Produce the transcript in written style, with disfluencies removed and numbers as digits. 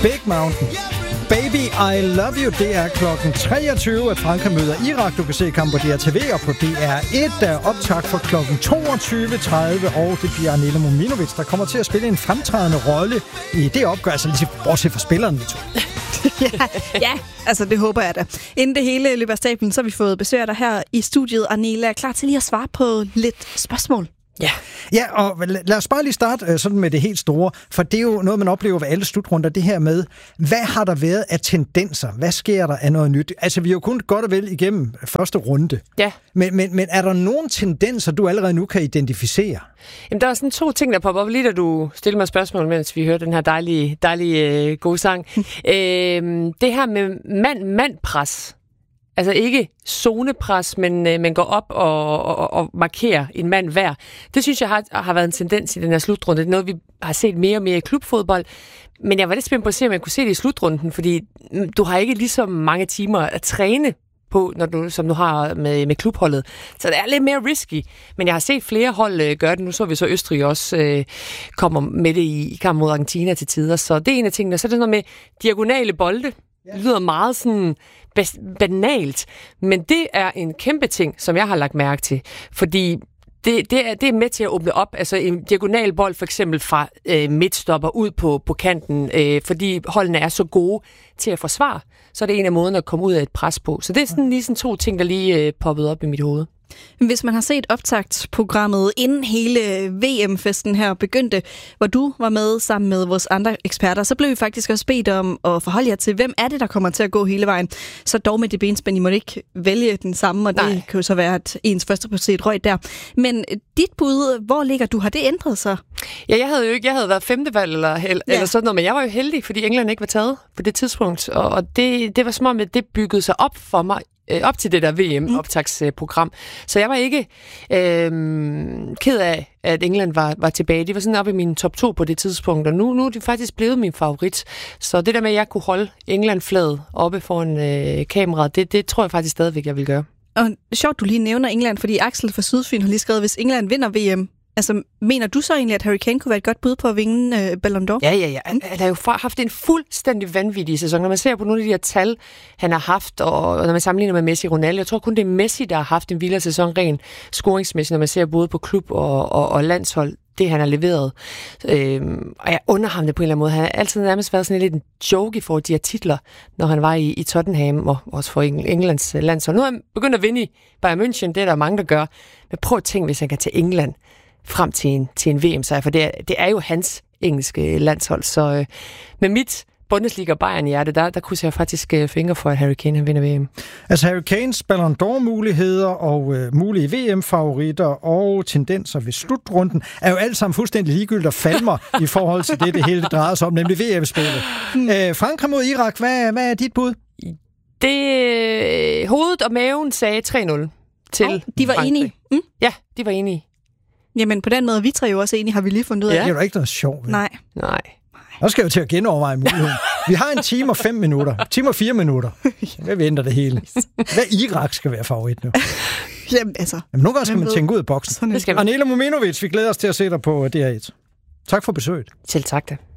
Big Mountain. Baby, I Love You. Det er klokken 23, at Frankrig møder Irak. Du kan se kampen på DRTV og på DR1. Der er optakt for klokken 22.30, og det bliver Anela Mominovic, der kommer til at spille en fremtrædende rolle i det opgør, altså lige bortset fra spilleren, vi to. ja, altså det håber jeg da. Inden det hele løber af stablen, så har vi fået besøg af dig her i studiet. Anela er klar til lige at svare på lidt spørgsmål. Ja, og lad os bare lige starte sådan med det helt store, for det er jo noget, man oplever ved alle slutrunder, det her med, hvad har der været af tendenser? Hvad sker der af noget nyt? Altså, vi har jo kun godt og vel igennem første runde. Ja. Men er der nogle tendenser, du allerede nu kan identificere? Jamen, der er sådan 2 ting, der popper op lige, da du stiller mig spørgsmål, mens vi hører den her dejlige gode sang. Det her med mand-pres. Altså ikke zonepres, men går op og markerer en mand hver. Det synes jeg har været en tendens i den her slutrunde. Det er noget, vi har set mere og mere i klubfodbold. Men jeg var lidt spændt på at se, om jeg kunne se det i slutrunden, fordi du har ikke lige så mange timer at træne på, som du har med klubholdet. Så det er lidt mere risky. Men jeg har set flere hold gøre det. Nu så vi så Østrig også kommer med det i kamp mod Argentina til tider. Så det er en af tingene. Så er det noget med diagonale bolde. Det lyder meget sådan banalt, men det er en kæmpe ting, som jeg har lagt mærke til, fordi det er med til at åbne op, altså en diagonal bold for eksempel fra midtstopper ud på kanten, fordi holdene er så gode til at forsvare, så er det en af måderne at komme ud af et pres på. Så det er sådan lige sådan 2 ting, der lige poppede op i mit hoved. Hvis man har set optagtsprogrammet inden hele VM-festen her begyndte, hvor du var med sammen med vores andre eksperter, så blev vi faktisk også bedt om at forholde jer til, hvem er det, der kommer til at gå hele vejen. Så dog med det benspænd, I må ikke vælge den samme, og det kan jo så være, at ens første prioritet røg der. Men dit bud, hvor ligger du? Har det ændret sig? Ja, jeg havde været 5. valg eller sådan noget, men jeg var jo heldig, fordi England ikke var taget på det tidspunkt, og det var som om, at det byggede sig op for mig, op til det der VM-optagsprogram. Så jeg var ikke ked af, at England var tilbage. De var sådan oppe i min top 2 på det tidspunkt, og nu er de faktisk blevet min favorit. Så det der med, at jeg kunne holde England-flaget oppe foran kameraet, det tror jeg faktisk stadigvæk, jeg vil gøre. Og sjovt, du lige nævner England, fordi Axel fra Sydfyn har lige skrevet, hvis England vinder VM, altså, mener du så egentlig, at Harry Kane kunne være et godt bud på at vinde Ballon d'Or? Ja. Han har jo haft en fuldstændig vanvittig sæson. Når man ser på nogle af de her tal, han har haft, og når man sammenligner med Messi og Ronaldo, jeg tror kun, det er Messi, der har haft en vildere sæson rent scoringsmæssigt, når man ser både på klub og landshold, det han har leveret. Og jeg under ham det på en eller anden måde. Han har altid nærmest været sådan lidt en joke i forhold til de her titler, når han var i Tottenham, og også for Englands landshold. Nu har han begyndt at vinde i Bayern München, det er der mange, der gør. Men prøv at tænke, hvis han kan til England frem til en VM-sejr, for det er jo hans engelske landshold. Så med mit Bundesliga og Bayern-hjerte, der krydser jeg faktisk fingre for, at Harry Kane han vinder VM. Altså Harry Kanes Ballon d'Or-muligheder og mulige VM-favoritter og tendenser ved slutrunden er jo alt sammen fuldstændig ligegyldigt og falmer i forhold til det hele drejer sig om, nemlig VM-spillet. Frankrig mod Irak, hvad er dit bud? Det hovedet og maven sagde 3-0 til de var Frankrig. enige? Ja, de var enige. Jamen på den måde, vi tre jo også enige, har vi lige fundet ud af. Ja. Det er jo ikke noget sjovt. Nej. Nu skal jeg jo til at genoverveje muligheden. Vi har 1 time og 5 minutter. 1 time og 4 minutter. Hvad venter det hele? Hvad Irak skal være favorit nu? Jamen altså. Nogle gange skal man tænke ud af boksen. Det skal vi. Anela Mominovic, vi glæder os til at se dig på DR1. Tak for besøget. Selv tak da.